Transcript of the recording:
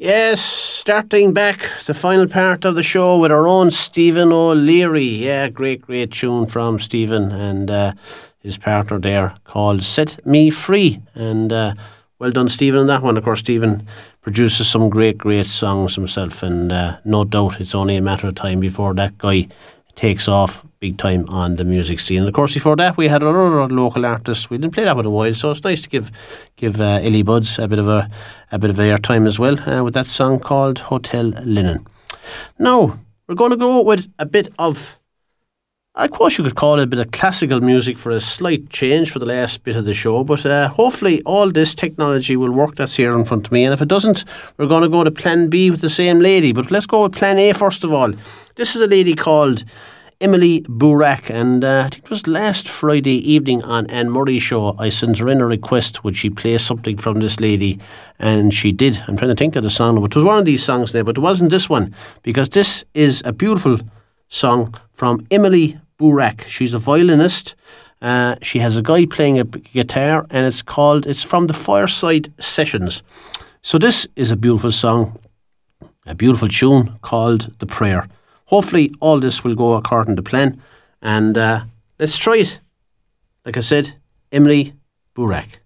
Yes, starting back the final part of the show with our own Stephen O'Leary. Yeah, great tune from Stephen and his partner there called Set Me Free. And well done, Stephen, on that one. Of course, Stephen produces some great songs himself, and no doubt it's only a matter of time before that guy takes off big time on the music scene. And of course, before that, we had our other local artists. We didn't play that with a while, so it's nice to give Illy Buds a bit of airtime as well with that song called Hotel Linen. Now we're going to go with a bit of, I suppose you could call it a bit of classical music for a slight change for the last bit of the show, but hopefully all this technology will work that's here in front of me, and if it doesn't, we're going to go to Plan B with the same lady. But let's go with Plan A first of all. This is a lady called Emily Burak, and I think it was last Friday evening on Anne Murray's show. I sent her in a request, would she play something from this lady, and she did. I'm trying to think of the song, but it was one of these songs there, but it wasn't this one, because this is a beautiful song from Emily Burak. She's a violinist. She has a guy playing a guitar, and it's from the Fireside Sessions. So this is a beautiful song, a beautiful tune called The Prayer. Hopefully all this will go according to plan, and let's try it. Like I said, Emily Burak.